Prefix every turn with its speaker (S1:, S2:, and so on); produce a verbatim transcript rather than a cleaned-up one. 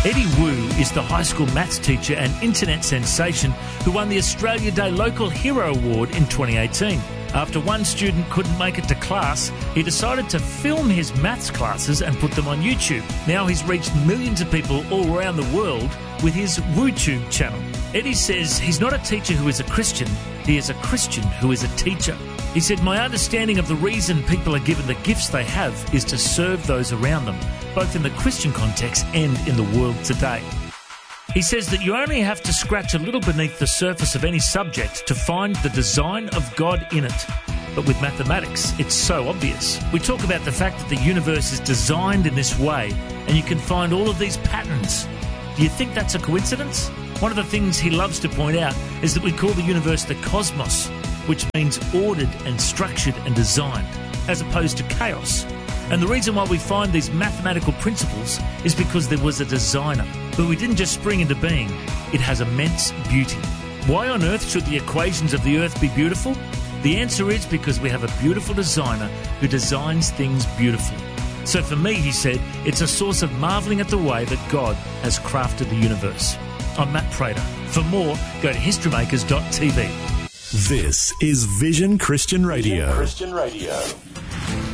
S1: Eddie Wu is the high school maths teacher and internet sensation who won the Australia Day Local Hero Award in twenty eighteen. After one student couldn't make it to class, he decided to film his maths classes and put them on YouTube. Now he's reached millions of people all around the world with his WooTube channel. Eddie says he's not a teacher who is a Christian, he is a Christian who is a teacher. He said, "My understanding of the reason people are given the gifts they have is to serve those around them, both in the Christian context and in the world today." He says that you only have to scratch a little beneath the surface of any subject to find the design of God in it. But with mathematics, it's so obvious. We talk about the fact that the universe is designed in this way, and you can find all of these patterns. Do you think that's a coincidence? One of the things he loves to point out is that we call the universe the cosmos, which means ordered and structured and designed, as opposed to chaos. And the reason why we find these mathematical principles is because there was a designer. But we didn't just spring into being. It has immense beauty. Why on earth should the equations of the earth be beautiful? The answer is because we have a beautiful designer who designs things beautifully. So for me, he said, it's a source of marvelling at the way that God has crafted the universe. I'm Matt Prater. For more, go to history makers dot t v.
S2: This is Vision Christian Radio.
S3: Vision Christian Radio.